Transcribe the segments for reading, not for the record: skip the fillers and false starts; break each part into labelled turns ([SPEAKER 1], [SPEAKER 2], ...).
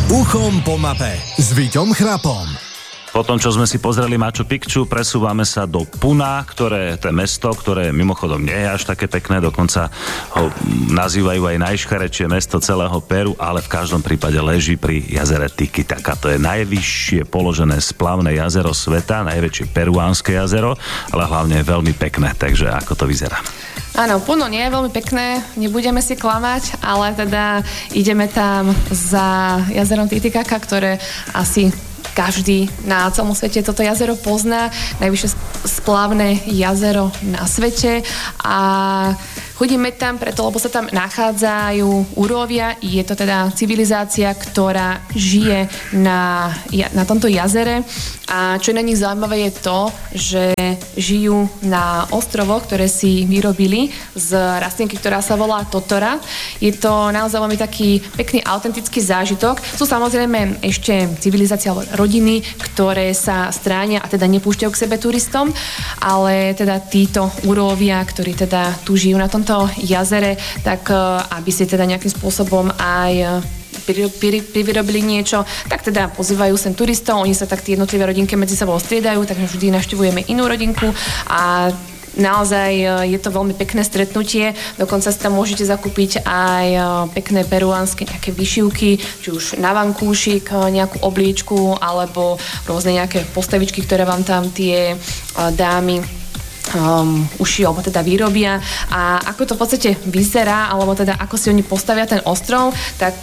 [SPEAKER 1] Uchom po mape s Víťom Chrapom.
[SPEAKER 2] Po tom, čo sme si pozreli Machu Picchu, presúvame sa do Puna, ktoré je mesto, ktoré mimochodom nie je až také pekné, dokonca ho nazývajú aj najškarečšie mesto celého Peru, ale v každom prípade leží pri jazere Titicaca. To je najvyššie položené splavné jazero sveta, najväčšie peruánske jazero, ale hlavne je veľmi pekné, takže ako to vyzerá?
[SPEAKER 3] Áno, Puno nie je veľmi pekné, nebudeme si klamať, ale teda ideme tam za jazerom Titicaca, ktoré asi každý na celom svete toto jazero pozná. Najvyššie splavné jazero na svete a chodíme tam preto, lebo sa tam nachádzajú úrovia. Je to teda civilizácia, ktorá žije na tomto jazere a čo je na nich zaujímavé je to, že žijú na ostrovoch, ktoré si vyrobili z rastlinky, ktorá sa volá totora. Je to naozaj veľmi taký pekný, autentický zážitok. Sú samozrejme ešte civilizácia rodiny, ktoré sa stránia a teda nepúšťajú k sebe turistom, ale teda títo úrovia, ktorí teda tu žijú na tomto jazere, tak aby si teda nejakým spôsobom aj privyrobili niečo, tak teda pozývajú sem turistov, oni sa tak tie jednotlivé rodinky medzi sebou striedajú, takže vždy navštevujeme inú rodinku a naozaj je to veľmi pekné stretnutie, dokonca si tam môžete zakúpiť aj pekné peruánske nejaké vyšívky, či už na vankúšik, nejakú obliečku, alebo rôzne nejaké postavičky, ktoré vám tam tie dámy ušijú, alebo teda vyrobia. A ako to v podstate vyzerá, alebo teda ako si oni postavia ten ostrov, tak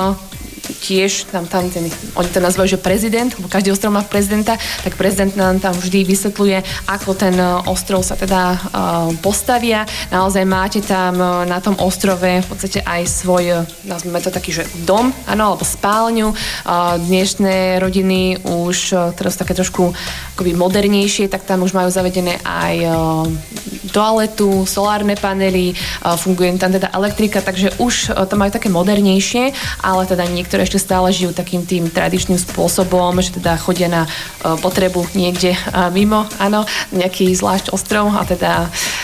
[SPEAKER 3] tiež oni to nazvajú, že prezident, lebo každý ostrov má prezidenta, tak prezident nám tam vždy vysvetľuje, ako ten ostrov sa teda postavia. Naozaj máte tam na tom ostrove v podstate aj svoj, nazvime to taký, že dom, áno, alebo spálňu. Dnešné rodiny už, ktoré sú také trošku akoby modernejšie, tak tam už majú zavedené aj toaletu, solárne panely, funguje tam teda elektrika, takže už to majú také modernejšie, ale teda niektoré ešte stále žijú takým tým tradičným spôsobom, že teda chodia na potrebu niekde mimo, áno, nejaký zvlášť ostrov a teda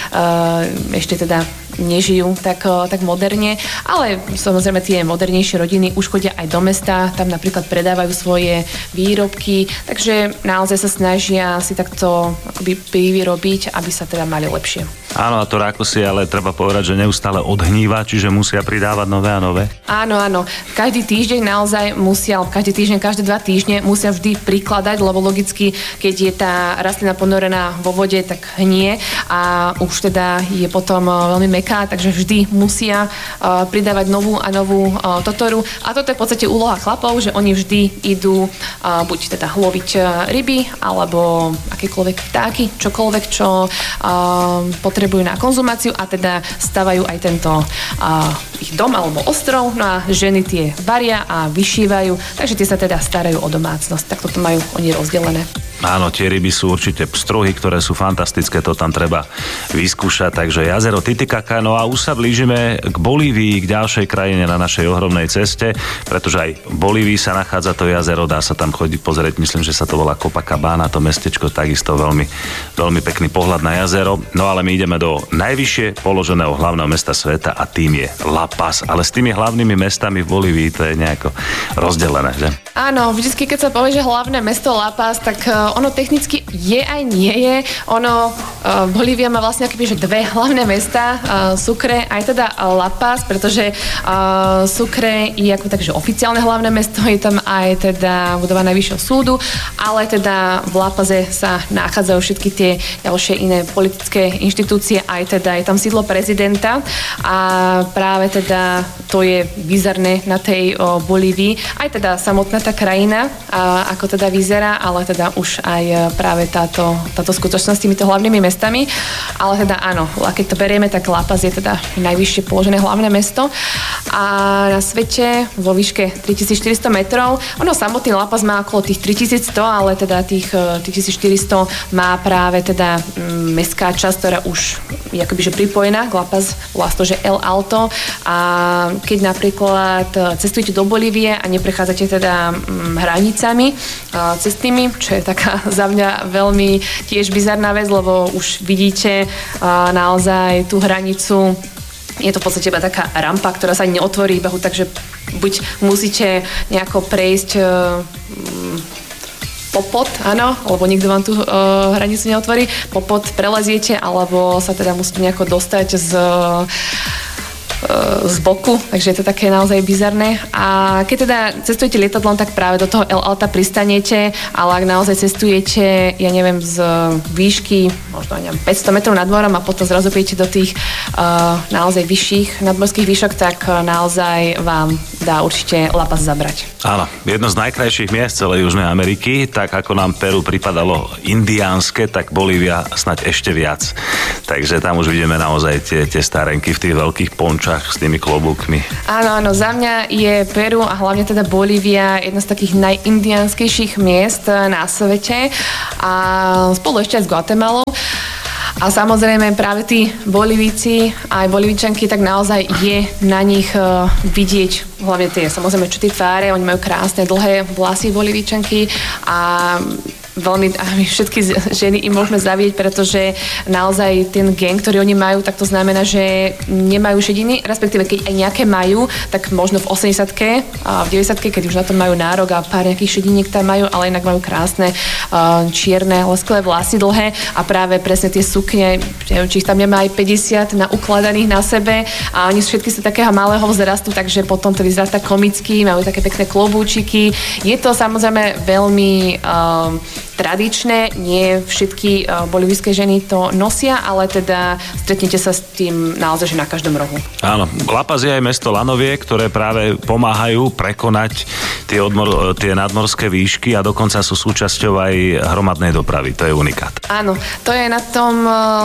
[SPEAKER 3] ešte teda nežijú tak moderne, ale samozrejme tie modernejšie rodiny už chodia aj do mesta, tam napríklad predávajú svoje výrobky, takže naozaj sa snažia si takto akoby vyrobiť, aby sa teda mali lepšie.
[SPEAKER 2] Áno, a to rákosi, ale treba povedať, že neustále odhníva, čiže musia pridávať nové a nové.
[SPEAKER 3] Áno. Každý týždeň naozaj musia, každý týždeň, každé 2 týždne musia vždy prikladať, lebo logicky, keď je tá rastlina ponorená vo vode, tak hnie a už teda je potom veľmi meká, takže vždy musia pridávať novú a novú totoru. A toto je v podstate úloha chlapov, že oni vždy idú buď teda loviť ryby, alebo akékoľvek vtáky, čokoľvek, čo potrebujú na konzumáciu a teda stavajú aj tento ich dom alebo ostrov, no a ženy tie varia a vyšívajú, takže tie sa teda starajú o domácnosť, tak toto majú oni rozdelené.
[SPEAKER 2] Áno, tie ryby sú určite pstruhy, ktoré sú fantastické, to tam treba vyskúšať, takže jazero Titicaca, no a už sa blížime k Bolívii, k ďalšej krajine na našej ohromnej ceste, pretože aj v Bolívii sa nachádza to jazero, dá sa tam chodiť pozrieť, myslím, že sa to volá Copacabana, to mestečko, takisto veľmi, veľmi pekný pohľad na jazero, no ale my ideme do najvyššie položeného hlavného mesta sveta a tým je La Paz, ale s tými hlavnými mestami v Bolívii to je nejako rozdelené, že?
[SPEAKER 3] Áno, vždycky keď sa povie, že hlavné mesto La Paz, tak ono technicky je aj nie je. Bolívia má vlastne akoby, že 2 hlavné mesta, Sucre aj teda La Paz, pretože Sucre je ako takže oficiálne hlavné mesto, je tam aj teda budova najvyššieho súdu, ale teda v La Paze sa nachádzajú všetky tie ďalšie iné politické inštitúcie, aj teda je tam sídlo prezidenta a práve teda to je bizarné na tej Bolívii, aj teda samotná tá krajina, ako teda vyzerá, ale teda už aj práve táto skutočnosť s týmito hlavnými mestami. Ale teda áno, keď to berieme, tak La Paz je teda najvyššie položené hlavné mesto a na svete vo výške 3400 metrov. Ono samotný La Paz má okolo tých 3100, ale teda tých 1400 má práve teda mestská časť, ktorá už je akoby že pripojená k La Paz, volá to, že El Alto, a keď napríklad cestujete do Bolívie a neprechádzate teda hranicami cestnými, čo je taká za mňa veľmi tiež bizarná vec, lebo už vidíte naozaj tú hranicu. Je to v podstate iba taká rampa, ktorá sa neotvorí, iba takže buď musíte nejako prejsť popod, áno, lebo nikto vám tú hranicu neotvorí, popod preleziete, alebo sa teda musíte nejako dostať z boku, takže je to také naozaj bizarné. A keď teda cestujete lietadlom, tak práve do toho El Alta pristanete, ale ak naozaj cestujete, ja neviem, z výšky možno 500 metrov nad morom a potom zrazu príjete do tých naozaj vyšších nadmorských výšok, tak naozaj vám dá určite La Paz zabrať.
[SPEAKER 2] Áno, jedno z najkrajších miest celej Južnej Ameriky, tak ako nám Peru pripadalo indiánske, tak Bolívia snáď ešte viac. Takže tam už vidíme naozaj tie starenky v tých veľkých pončách s tými klobúkmi.
[SPEAKER 3] Áno, za mňa je Peru a hlavne teda Bolívia jedno z takých najindiánskejších miest na svete a spolu ešte aj s Guatemalou. A samozrejme práve tí Bolívíci aj Bolívičanky, tak naozaj je na nich vidieť hlavne tie samozrejme čuté tváre, oni majú krásne dlhé vlasy Bolívičanky a veľmi, a my všetky ženy im môžeme zavieť, pretože naozaj ten gen, ktorý oni majú, tak to znamená, že nemajú šediny, respektíve keď aj nejaké majú, tak možno v 80-ke a v 90-ke, keď už na to majú nárok a pár nejakých šediniek tam majú, ale inak majú krásne čierne, lesklé vlasy dlhé a práve presne tie sukne, neviem, či ich tam nemá aj 50 ukladaných na sebe a oni všetky sú takého malého vzrastu, takže potom to vyzerá tak komicky, majú také pekné klobúčiky. Je to samozrejme veľmi tradičné, nie všetky bolívijské ženy to nosia, ale teda stretnete sa s tým naozaj, že na každom rohu.
[SPEAKER 2] Áno, La Paz je aj mesto lanovie, ktoré práve pomáhajú prekonať tie nadmorské výšky a dokonca sú súčasťou aj hromadnej dopravy. To je unikát.
[SPEAKER 3] Áno, to je na tom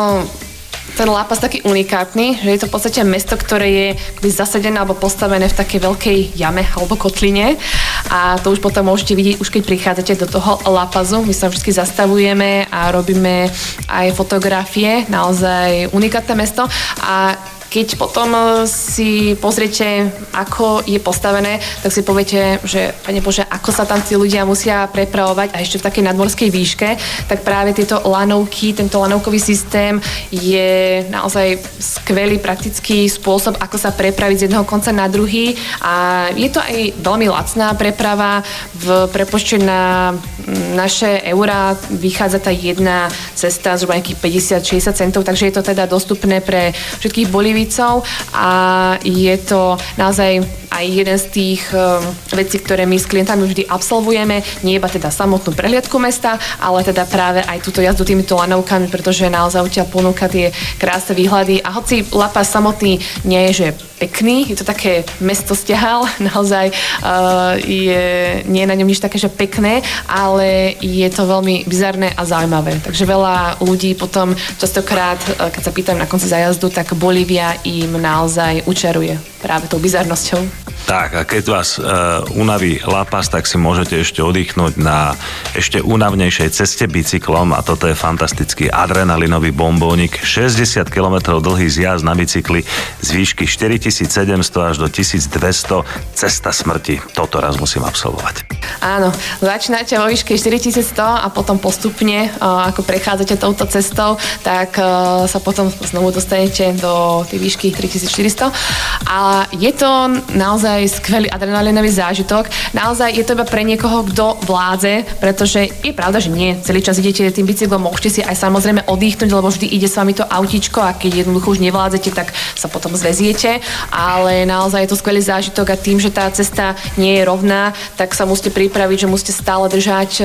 [SPEAKER 3] ten La Paz taký unikátny, že je to v podstate mesto, ktoré je zasadené alebo postavené v takej veľkej jame alebo kotline a to už potom môžete vidieť, už keď prichádzate do toho La Pazu. My sa vždy zastavujeme a robíme aj fotografie, naozaj unikátne mesto a keď potom si pozriete, ako je postavené, tak si poviete, že Pane Bože, ako sa tam tí ľudia musia prepravovať a ešte v takej nadmorskej výške, tak práve tieto lanovky, tento lanovkový systém je naozaj skvelý praktický spôsob, ako sa prepraviť z jedného konca na druhý a je to aj veľmi lacná preprava. V prepočte na naše eurá vychádza tá jedna cesta zhruba nejakých 50-60 centov, takže je to teda dostupné pre všetkých Bolíviacov a je to naozaj aj jeden z tých vecí, ktoré my s klientami vždy absolvujeme, nie iba teda samotnú prehliadku mesta, ale teda práve aj túto jazdu týmito lanovkami, pretože naozaj ťa ponúka tie krásne výhľady a hoci La Paz samotný nie je, že pekný, je to také mesto stiahal, naozaj nie je na ňom nič také, že pekné, ale je to veľmi bizarné a zaujímavé. Takže veľa ľudí potom častokrát, keď sa pýtam na konci zájazdu, tak Bolívia im naozaj učaruje práve tou bizarnosťou.
[SPEAKER 2] Tak, a keď vás unaví La Paz, tak si môžete ešte oddychnúť na ešte únavnejšej ceste bicyklom a toto je fantastický adrenalinový bombónik. 60 km dlhý zjazd na bicykli z výšky 4700 až do 1200, cesta smrti. Toto raz musím absolvovať.
[SPEAKER 3] Áno, začínate vo výške 4100 a potom postupne, ako prechádzate touto cestou, tak sa potom znovu dostanete do tej výšky 3400 a je to naozaj skvelý adrenalinový zážitok. Naozaj je to iba pre niekoho, kto vládze, pretože je pravda, že nie celý čas idete tým bicyklom, môžete si aj samozrejme oddychnúť, lebo vždy ide s vami to autíčko a keď jednoducho už nevládzete, tak sa potom zväziete, ale naozaj je to skvelý zážitok a tým, že tá cesta nie je rovná, tak sa musíte pripraviť, že musíte stále držať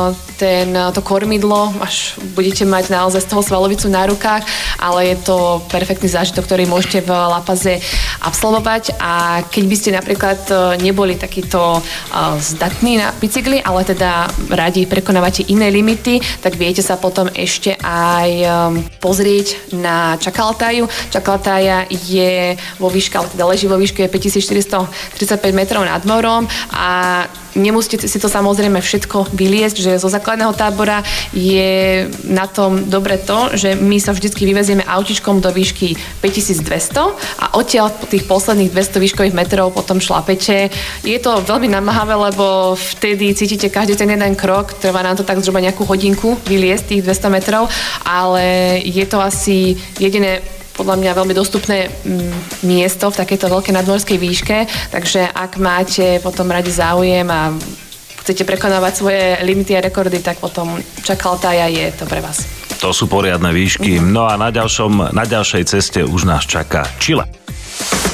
[SPEAKER 3] to kormidlo, až budete mať naozaj z toho svalovicu na rukách, ale je to perfektný zážitok, ktorý môžete v La Paze absolvovať a keď by ste napríklad neboli takýto zdatní na bicykli, ale teda radi prekonávate iné limity, tak viete sa potom ešte aj pozrieť na Chacaltaya. Chacaltaya je vo výške, ale teda leží vo výške 5435 metrov nad morom a nemusíte si to samozrejme všetko vyliesť, že zo základného tábora je na tom dobre to, že my sa vždycky vyvezieme autičkom do výšky 5200 a odtiaľ tých posledných 200 výškových metrov potom šlapete. Je to veľmi namáhavé, lebo vtedy cítite každý ten jeden krok, trvá nám to tak zhruba nejakú hodinku vyliesť tých 200 metrov, ale je to asi jediné podľa mňa veľmi dostupné miesto v takejto veľkej nadmorskej výške, takže ak máte potom radi záujem a chcete prekonávať svoje limity a rekordy, tak potom Čakaltája je to pre vás.
[SPEAKER 2] To sú poriadne výšky. No a na ďalšej ceste už nás čaká Chile.